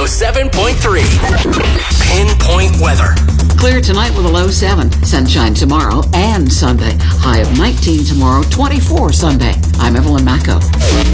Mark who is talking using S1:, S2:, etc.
S1: 107.3. Pinpoint weather.
S2: Clear tonight with a low 7. Sunshine tomorrow and Sunday. High of 19 tomorrow, 24 Sunday. I'm Evelyn Macco.